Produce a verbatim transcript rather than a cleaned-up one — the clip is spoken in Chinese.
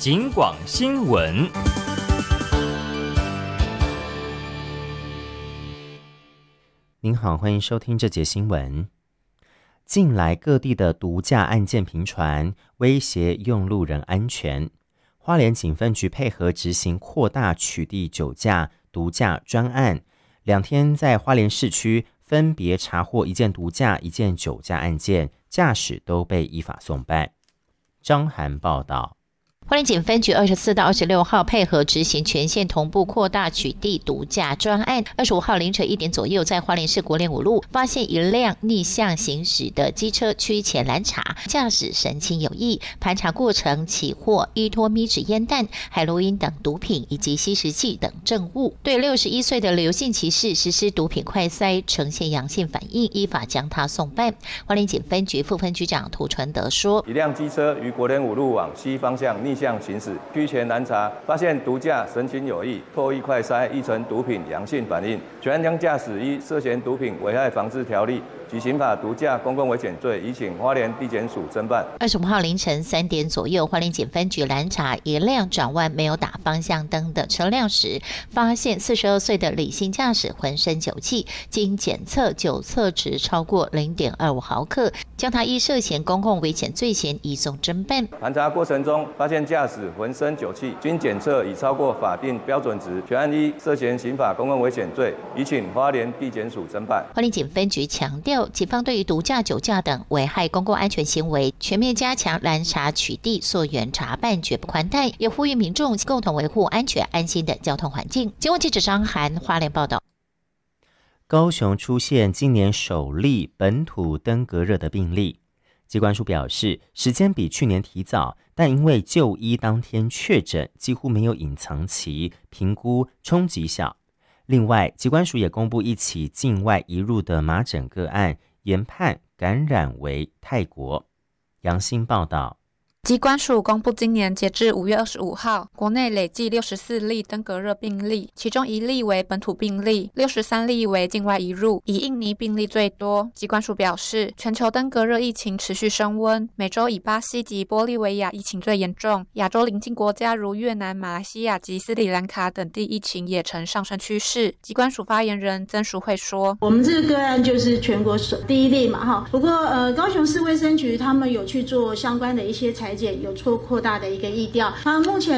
警广新闻。 您好，欢迎收听这节新闻。近来各地的毒驾案件频传，威胁用路人安全。花莲警分局配合执行扩大取缔酒驾、毒驾专案，两天在花莲市区分别查获一件毒驾、一件酒驾案件，驾驶都被依法送办。张涵报道。 花莲警分局二十四到二十六号配合执行全县同步扩大取缔毒驾专案。二十五号凌晨一点左右，在花莲市国联五路发现一辆逆向行驶的机车趋前拦查，驾驶神情有异。盘查过程起获一托咪纸烟弹、海洛因等毒品以及吸食剂等证物。对六十一岁的刘姓骑士实施毒品快筛，呈现阳性反应，依法将他送办。花莲警分局副分局长涂纯德说： 一辆机车于国联五路往西方向逆向行驶，趋前拦查，发现毒驾神情有异，唾液快筛亦呈毒品阳性反应，全案将驾驶依涉嫌毒品危害防治条例及刑法毒驾公共危险罪，移请花莲地检署侦办。 二十五号凌晨三点左右，花莲警分局拦查一辆转弯没有打方向灯的车辆时，发现四十二岁的李姓驾驶浑身酒气，经检测酒测值超过 零点二五毫克，将他依涉嫌公共危险罪嫌移送侦办。 盘查过程中发现驾驶浑身酒气，经检测已超过法定标准值，全案依涉嫌刑法公共危险罪，移请花莲地检署侦办。 花莲警分局强调，警方对于毒驾、酒驾等危害公共安全行为，全面加强拦查取缔、溯源查办，绝不宽待，也呼吁民众共同维护安全安心的交通环境。警闻记者张涵花莲报道。 高雄出现今年首例本土登革热的病例，疾管署表示，时间比去年提早，但因为就医当天确诊，几乎没有隐藏期，评估冲击小。另外，疾管署也公布一起境外移入的麻疹个案，研判感染为泰国。杨欣报道。 疾管署公布，今年截至五月二十五号，国内累计六十四例登革热病例，其中一例为本土病例，六十三例为境外移入，以印尼病例最多。疾管署表示，全球登革热疫情持续升温，美洲以巴西及玻利维亚疫情最严重，亚洲邻近国家如越南、马来西亚及斯里兰卡等地疫情也呈上升趋势。疾管署发言人曾淑慧说：“ 我们这个个案就是全国首第一例嘛，哈。不过呃，高雄市卫生局他们有去做相关的一些裁剪，有做扩大的一个疫调。那目前